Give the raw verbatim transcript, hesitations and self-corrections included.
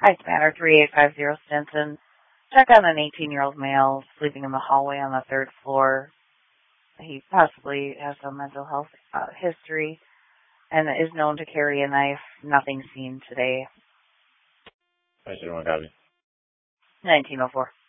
Ice Matter three eight five zero Stinson. Check on an eighteen-year-old male sleeping in the hallway on the third floor. He possibly has a mental health uh, history and is known to carry a knife. Nothing seen today. I should have copy. nineteen oh four.